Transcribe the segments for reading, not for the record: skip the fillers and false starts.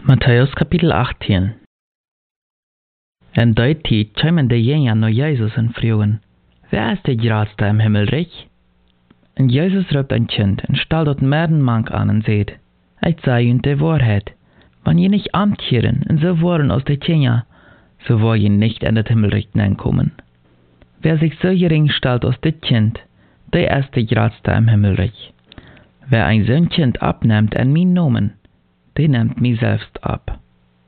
Matthäus Kapitel 18. In der Zeit kamen die Jünger nach Jesus und fragen, wer ist der Größte im Himmelreich? Und Jesus ruft ein Kind und stellt dort mehreren Mann an und sagt, ich sage ihnen die Wahrheit, wenn ihr nicht umkehren und so waren als die Jünger, so wollt ihr nicht in das Himmelreich hineinkommen. Wer sich so gering stellt als das Kind, der ist der Größte im Himmelreich. Wer ein so Kind abnimmt an meinen Namen, der nimmt mich selbst ab.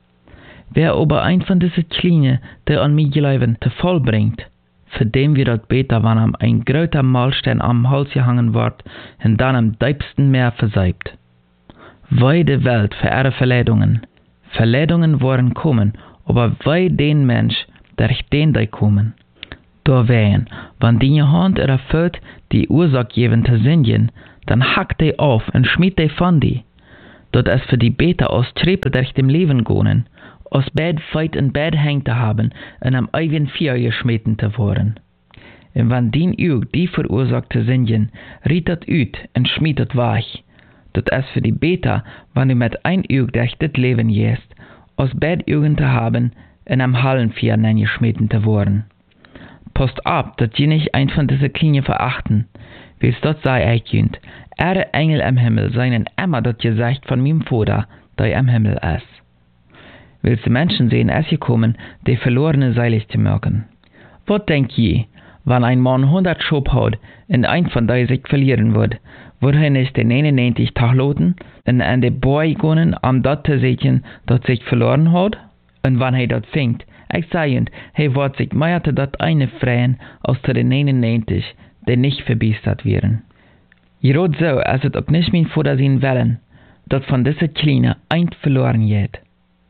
Wer aber ein von diesen Kleinen, der an mich glauben, zu voll bringt, für den wird das besser, wenn ihm ein großer Mahlstein am Hals gehangen wird und dann am tiefsten Meer verseibt. Wei die Welt für ihre Verleidungen. Verleidungen wollen kommen, aber wei den Mensch, der den da kommen. Da wehen, wenn die Hand ihrer Furt die Ursache geben zu sündigen, dann hackt die auf und schmied die von die. Dat es für die Beter aus Trepel durch dem Leben gehen, aus Bett feit in Bett hängt zu haben und am eigenen Feuer geschmeten zu worden. Und wenn din Ug die verursacht zu singen, riet dat ut und schmied dat weich. Dat es für die Beter, wenn du mit ein Ug durch das Leben gehst, aus Bett Ugen zu haben und am Hallenfeuer geschmeten zu worden. Post ab, dat je nicht ein von diese Kleinen verachten, wie es dort sei eichjünd. Ehre Engel am Himmel seien immer das Gesicht von meinem Vater, der am Himmel ist. Willst du Menschen sehen, es gekommen, die verlorene seilig zu merken? Was denk je, wenn ein Mann 100 Schub hat und ein von denen sich verlieren wird er nicht den 99 Tag loten und an die Boy gehen, um dort zu sehen, das sich verloren hat? Und wenn das fängt, ich sage, wird sich mehr zu das eine freien, als zu den 99, die nicht verbiestert werden. Gerade so, als es auch nicht mein Vater sein wollen, dass von dieser Kleinen ein verloren geht.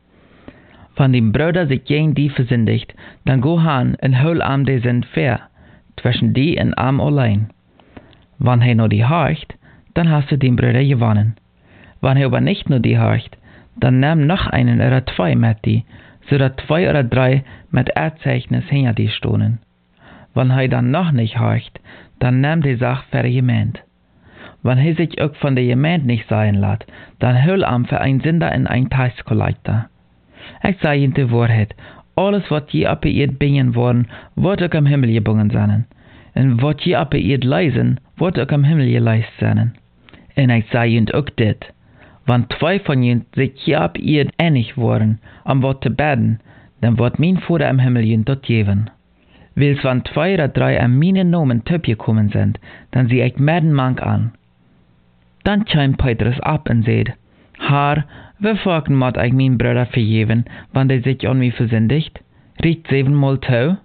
Wenn die Brüder sich gegen die versündigt, dann go han und hol am die sind fair, zwischen die und am allein. Wenn nur die horcht, dann hast du den Brüder gewonnen. Wenn aber nicht nur die horcht, dann nimm noch einen oder zwei mit die, so dass 2 oder 3 mit Erzeichnis hinter die stohnen. Wenn dann noch nicht horcht, dann nimm die Sache für die Gemeinde. Wenn sich auch von der Gemeinde nicht sein lässt, dann hol am für ein Sünder in ein Taxkollektor. Ich sage Ihnen die Wahrheit, alles was je ab ihr bringen worden, wird auch am Himmel gebungen sein. Und was je ab ihr leisen, wird auch am Himmel geleist sein. Und ich sage Ihnen auch das, wenn 2 von Ihnen sich je ab ihr einig worden, am Wort zu beten, dann wird mein Vater am Himmel Ihnen dort geben. Wils wenn 2 oder 3 an meinen Namen gekommen sind, dann sieh ich mehr den Mann an. Dann kam Petrus ab und sagt, Herr, wieviel muss ich meinen Bruder vergeben, wenn der sich an mich versündigt? Riecht 7-mal zu?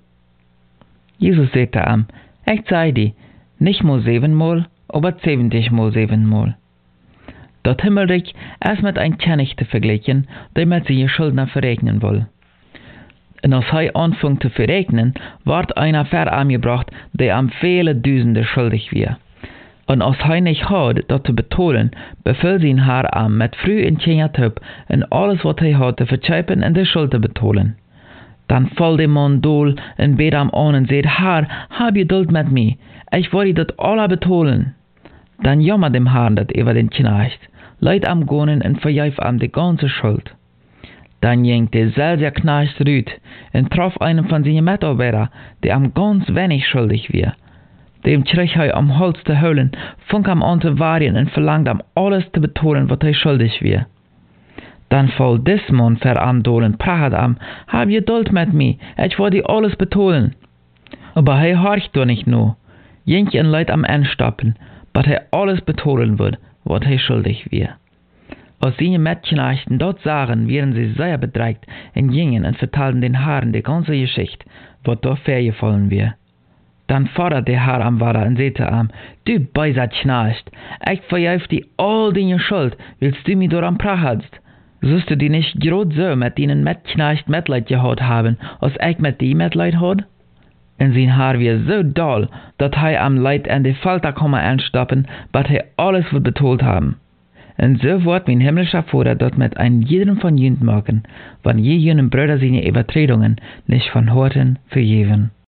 Jesus sagte ihm, ich sage dir, nicht mal 7-mal, aber 70-mal 7-mal. Das Himmelreich ist mit einem König zu vergleichen, der mit seinen Schuldner verrechnen will. Und als er anfängt zu verrechnen, wird einer verangebracht, der am viele Tausende schuldig wird. Und als er nicht hat, das zu bezahlen, befiehlt sein Herr an, mit früh in Tjenjatub und alles, was er hat, zu verzeihpen und die Schuld zu bezahlen. Dann fällt der Mann dohl und bet am an und sagt, Herr, hab Geduld mit mir, ich will das alle bezahlen. Dann jammert dem Herrn das über den Knecht, leid am Gonen und verjäuft am die ganze Schuld. Dann ging der selbe Knecht rüt und traf einen von seinen Mitarbeitern, der am ganz wenig schuldig war. Dem krieg er am Hals zu holen, fing am an zu warten und verlangt am alles zu bezahlen, was er schuldig war. Dann fällt des Mann für am Dolen, prahlt am, hab Geduld mit mir, ich will dir alles bezahlen. Aber er horcht doch nicht nur, jink und leid am Endstoppen, bis er alles bezahlen wird, was er schuldig war. Als seine Mitknechten dort sahen, wären sie sehr bedrängt und gingen und vertalten den Herren die ganze Geschichte, was dort vorgefallen war. Dann fordert der Herr am Vater und sagte ihm, du böser Knecht, ich verjauf dir all deine Schuld, willst du mich daran prahst? Sollst du die nicht grad so mit deinen Mitknecht Mitleid gehabt haben, als ich mit dir Mitleid hat? Und sein Herr war so doll, dass er am Leid an die Folter komme anstoppen, bis er alles wird betont haben. Und so wird mein himmlischer Vater dort mit einem jeden von ihnen machen, wenn je jenen Brüder seine Übertretungen nicht von Horten vergeben.